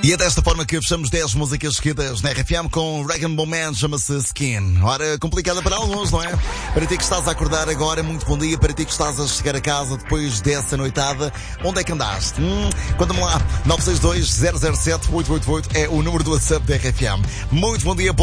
E é desta forma que fechamos 10 músicas seguidas na RFM com Rainbow Man, chama-se Skin. Hora complicada para alguns, não é? Para ti que estás a acordar agora, muito bom dia. Para ti que estás a chegar a casa depois dessa noitada, onde é que andaste? Conta-me lá, 962-007-888 é o número do WhatsApp da RFM. Muito bom dia.